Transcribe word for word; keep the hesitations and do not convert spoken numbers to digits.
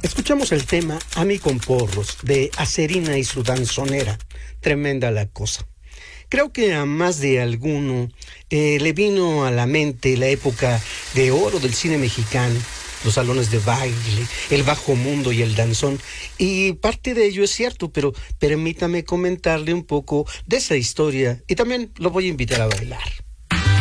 Escuchamos el tema Ami con porros de Acerina y su danzonera. Tremenda la cosa. Creo que a más de alguno eh, le vino a la mente la época de oro del cine mexicano, los salones de baile, el bajo mundo y el danzón. Y parte de ello es cierto, pero permítame comentarle un poco de esa historia y también lo voy a invitar a bailar.